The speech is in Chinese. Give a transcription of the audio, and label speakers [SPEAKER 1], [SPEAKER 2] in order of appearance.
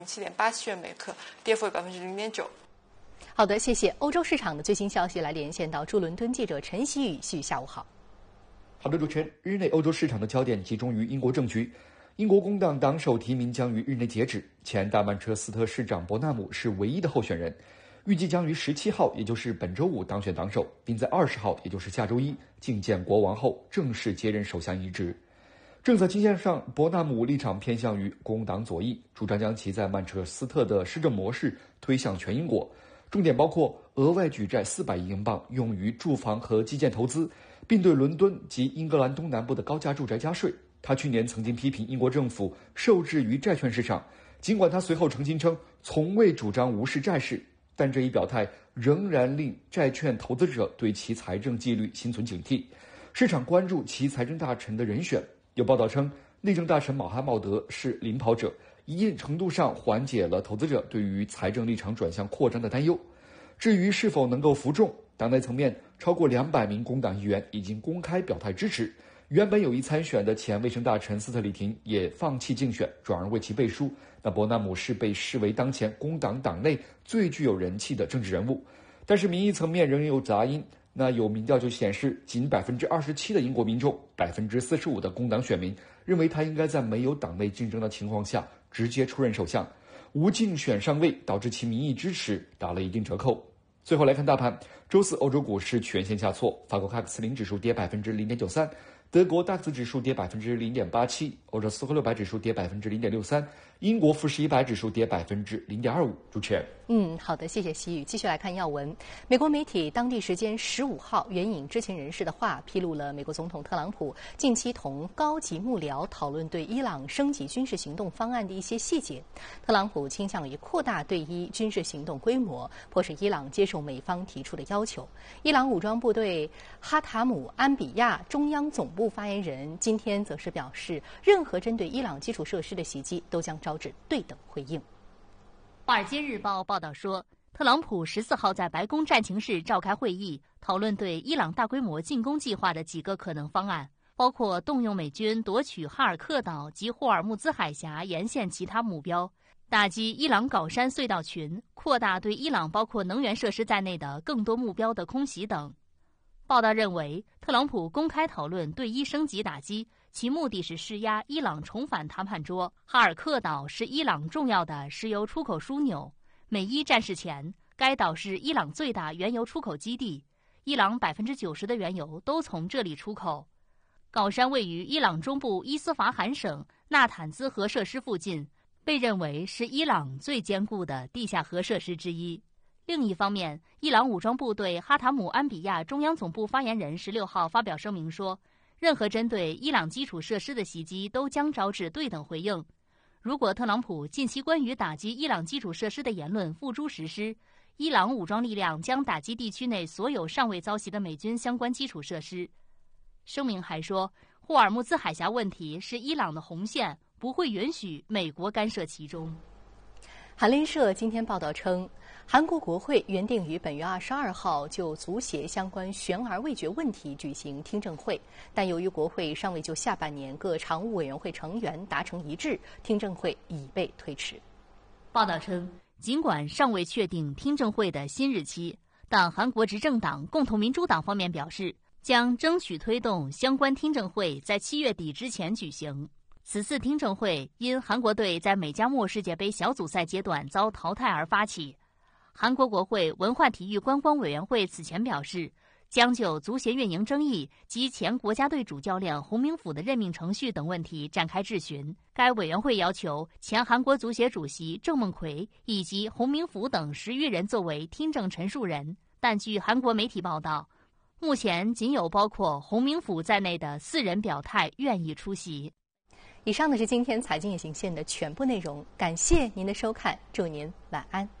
[SPEAKER 1] 7.87元每克，跌幅为0.9%。
[SPEAKER 2] 好的，谢谢。欧洲市场的最新消息来连线到驻伦敦记者陈曦宇，曦宇下午好。
[SPEAKER 3] 好的，主持人，日内欧洲市场的焦点集中于英国政局。英国工党党首提名将于日内截止，前大曼彻斯特市长伯纳姆是唯一的候选人，预计将于17号，也就是本周五当选党首，并在20号，也就是下周一觐见国王后正式接任首相一职。政策倾向上，伯纳姆立场偏向于工党左翼，主张将其在曼彻斯特的施政模式推向全英国，重点包括额外举债400亿英镑用于住房和基建投资，并对伦敦及英格兰东南部的高价住宅加税。他去年曾经批评英国政府受制于债券市场，尽管他随后澄清称从未主张无视债市，但这一表态仍然令债券投资者对其财政纪律心存警惕。市场关注其财政大臣的人选，有报道称内政大臣马哈茂德是领跑者，一定程度上缓解了投资者对于财政立场转向扩张的担忧。至于是否能够服众，党内层面超过200名工党议员已经公开表态支持。原本有意参选的前卫生大臣斯特里廷也放弃竞选，转而为其背书。那伯纳姆是被视为当前工党党内最具有人气的政治人物，但是民意层面仍有杂音。那有民调就显示，仅27%的英国民众，45%的工党选民认为他应该在没有党内竞争的情况下直接出任首相，无竞选上位，导致其民意支持打了一定折扣。最后来看大盘，周四欧洲股市全线下挫，法国CAC 40指数跌0.93%。德国DAX指数跌0.87%，欧洲斯托600指数跌0.63%，英国富时100指数跌0.25%。主持人，
[SPEAKER 2] 好的，谢谢曦宇。继续来看要闻。美国媒体当地时间15号援引知情人士的话，披露了美国总统特朗普近期同高级幕僚讨论对伊朗升级军事行动方案的一些细节。特朗普倾向于扩大对伊军事行动规模，迫使伊朗接受美方提出的要求。伊朗武装部队哈塔姆安比亚中央总部发言人今天则是表示，任何针对伊朗基础设施的袭击都将招致对等回应。
[SPEAKER 4] 《华尔街日报》报道说，特朗普14号在白宫战情室召开会议，讨论对伊朗大规模进攻计划的几个可能方案，包括动用美军夺取哈尔克岛及霍尔木兹海峡沿线其他目标，打击伊朗搞山隧道群，扩大对伊朗包括能源设施在内的更多目标的空袭等。报道认为，特朗普公开讨论对伊升级打击，其目的是施压伊朗重返谈判桌。哈尔克岛是伊朗重要的石油出口枢纽，美伊战事前，该岛是伊朗最大原油出口基地，伊朗90%的原油都从这里出口。镐山位于伊朗中部伊斯法罕省纳坦兹核设施附近，被认为是伊朗最坚固的地下核设施之一。另一方面，伊朗武装部队哈塔姆安比亚中央总部发言人16号发表声明说，任何针对伊朗基础设施的袭击都将招致对等回应。如果特朗普近期关于打击伊朗基础设施的言论付诸实施，伊朗武装力量将打击地区内所有尚未遭袭的美军相关基础设施。声明还说，霍尔木兹海峡问题是伊朗的红线，不会允许美国干涉其中。
[SPEAKER 2] 韩联社今天报道称，韩国国会原定于本月22号就足协相关悬而未决问题举行听证会，但由于国会尚未就下半年各常务委员会成员达成一致，听证会已被推迟。
[SPEAKER 4] 报道称，尽管尚未确定听证会的新日期，但韩国执政党共同民主党方面表示，将争取推动相关听证会在7月底之前举行。此次听证会因韩国队在美加墨世界杯小组赛阶段遭淘汰而发起。韩国国会文化体育观光委员会此前表示，将就足协运营争议及前国家队主教练洪明甫的任命程序等问题展开质询。该委员会要求前韩国足协主席郑孟奎以及洪明甫等10余人作为听证陈述人，但据韩国媒体报道，目前仅有包括洪明甫在内的4人表态愿意出席。
[SPEAKER 2] 以上的是今天财经夜行线的全部内容，感谢您的收看，祝您晚安。